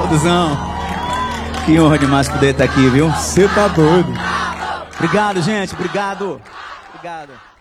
Duzão. Que honra demais poder estar aqui, viu? Você tá doido. Obrigado, gente. Obrigado. Obrigado.